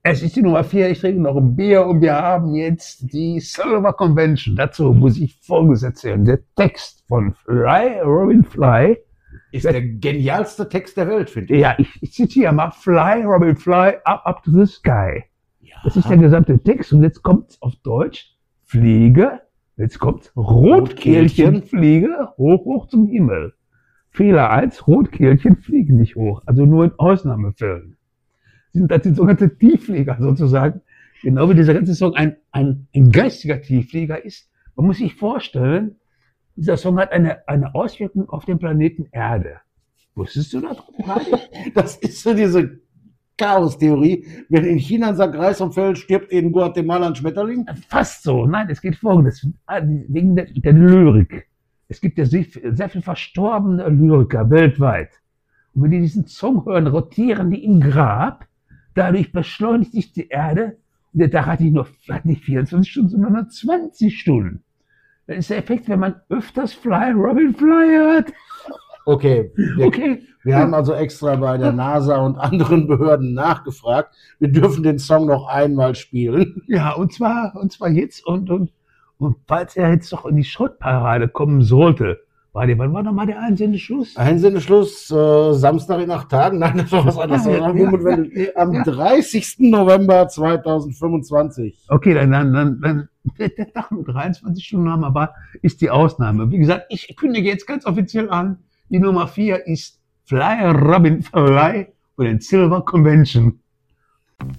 Es ist die Nummer 4, ich trinke noch ein Bier und wir haben jetzt die Silver Convention. Dazu muss ich Folgendes erzählen. Der Text von Fly, Robin Fly. Ist der genialste Text der Welt, finde ich. Ja, ich zitiere mal. Fly, Robin Fly, up to the sky. Ja. Das ist der gesamte Text und jetzt kommt auf Deutsch. Fliege, jetzt kommt Rotkehlchen, fliege hoch zum Himmel. Fehler 1, Rotkehlchen fliegen nicht hoch, also nur in Ausnahmefällen. Das sind sogenannte Tiefflieger sozusagen, genau wie dieser ganze Song ein geistiger Tiefflieger ist. Man muss sich vorstellen, dieser Song hat eine Auswirkung auf den Planeten Erde. Wusstest du das? Das ist so diese Chaos-Theorie. Wenn in China ein Sack Reis umfällt, stirbt in Guatemala ein Schmetterling? Fast so. Nein, es geht Folgendes. Wegen der Lyrik. Es gibt ja sehr viel verstorbene Lyriker weltweit. Und wenn die diesen Song hören, rotieren die im Grab. Dadurch beschleunigt sich die Erde. Und der Tag hat nicht 24 Stunden, sondern nur 20 Stunden. Das ist der Effekt, wenn man öfters Fly, Robin Fly hört. Okay. Wir haben also extra bei der NASA und anderen Behörden nachgefragt. Wir dürfen den Song noch einmal spielen. Ja, und zwar jetzt und falls er jetzt doch in die Schrottparade kommen sollte, wann war nochmal der Einsendeschluss? Einsendeschluss, Samstag in 8 Tagen? Nein, das war was anderes. Am 30. November 2025. Okay, dann der Tag mit 23 Stunden haben, aber ist die Ausnahme. Wie gesagt, ich kündige jetzt ganz offiziell an, die Nummer 4 ist Fly, Robin Fly und den Silver Convention.